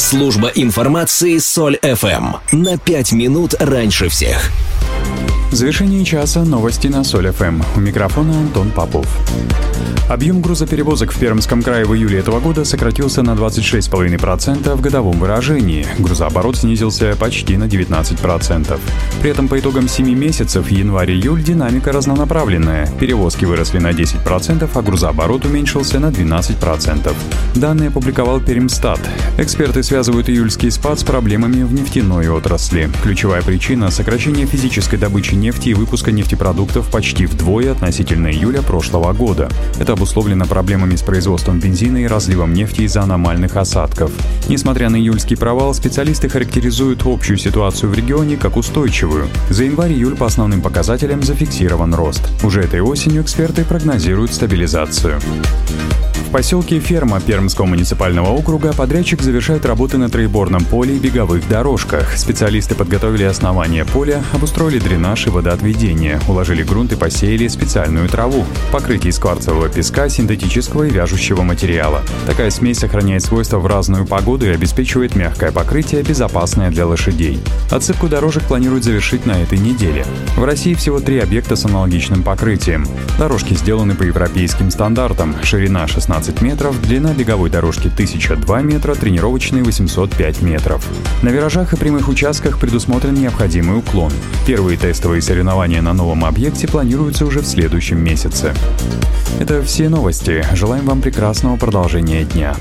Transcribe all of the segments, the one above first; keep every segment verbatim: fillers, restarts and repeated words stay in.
Служба информации Соль эф эм. На пять минут раньше всех. В завершении часа новости на Соль эф эм. У микрофона Антон Попов. Объем грузоперевозок в Пермском крае в июле этого года сократился на двадцать шесть целых пять десятых процента в годовом выражении. Грузооборот снизился почти на девятнадцать процентов. При этом по итогам семи месяцев январь-июль динамика разнонаправленная. Перевозки выросли на десять процентов, а грузооборот уменьшился на двенадцать процентов. Данные опубликовал Пермстат. Эксперты связывают июльский спад с проблемами в нефтяной отрасли. Ключевая причина – сокращение физической добычи нефти и выпуска нефтепродуктов почти вдвое относительно июля прошлого года. Это обусловлено проблемами с производством бензина и разливом нефти из-за аномальных осадков. Несмотря на июльский провал, специалисты характеризуют общую ситуацию в регионе как устойчивую. За январь-июль по основным показателям зафиксирован рост. Уже этой осенью эксперты прогнозируют стабилизацию. В поселке Ферма Пермского муниципального округа подрядчик завершает работы на троеборном поле и беговых дорожках. Специалисты подготовили основание поля, обустроили дренаж и водоотведение, уложили грунт и посеяли специальную траву. Покрытие из кварцевого песка, синтетического и вяжущего материала. Такая смесь сохраняет свойства в разную погоду и обеспечивает мягкое покрытие, безопасное для лошадей. Отсыпку дорожек планируют завершить на этой неделе. В России всего три объекта с аналогичным покрытием. Дорожки сделаны по европейским стандартам. Ширина шестнадцать метров, длина беговой дорожки тысяча два метра, тренировочной восемьсот пять метров. На виражах и прямых участках предусмотрен необходимый уклон. Первые тестовые соревнования на новом объекте планируются уже в следующем месяце. Это все новости. Желаем вам прекрасного продолжения дня.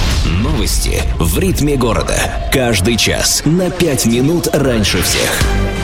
Новости в ритме города. Каждый час на пять минут раньше всех.